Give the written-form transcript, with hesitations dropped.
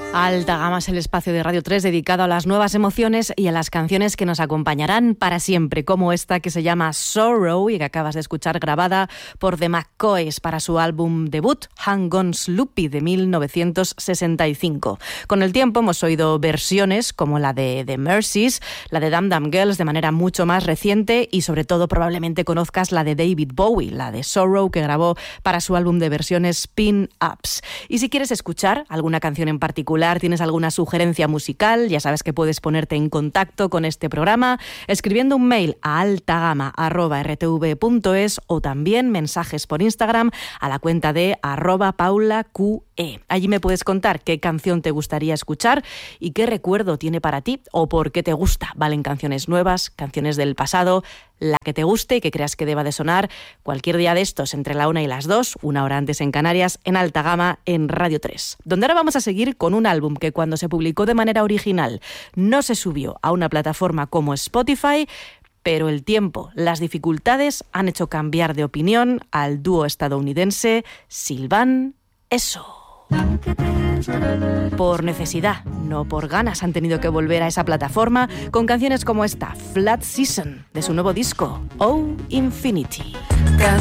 Alta Gama es el espacio de Radio 3 dedicado a las nuevas emociones y a las canciones que nos acompañarán para siempre, como esta que se llama Sorrow y que acabas de escuchar, grabada por The McCoys para su álbum debut Hang On Sloopy de 1965. Con el tiempo hemos oído versiones como la de The Mercies, la de Dam Dam Girls de manera mucho más reciente y sobre todo probablemente conozcas la de David Bowie, la de Sorrow que grabó para su álbum de versiones Spin Ups. Y si quieres escuchar alguna canción en particular, tienes alguna sugerencia musical, ya sabes que puedes ponerte en contacto con este programa escribiendo un mail a altagama@rtv.es o también mensajes por Instagram a la cuenta de @paulaqe. Allí me puedes contar qué canción te gustaría escuchar y qué recuerdo tiene para ti o por qué te gusta. Valen canciones nuevas, canciones del pasado, la que te guste y que creas que deba de sonar cualquier día de estos entre la 1 y las 2, una hora antes en Canarias, en Alta Gama, en Radio 3. Donde ahora vamos a seguir con un álbum que cuando se publicó de manera original no se subió a una plataforma como Spotify, pero el tiempo, las dificultades han hecho cambiar de opinión al dúo estadounidense Sylvan Esso. Por necesidad, no por ganas, han tenido que volver a esa plataforma con canciones como esta, Flat Season, de su nuevo disco, Oh Infinity.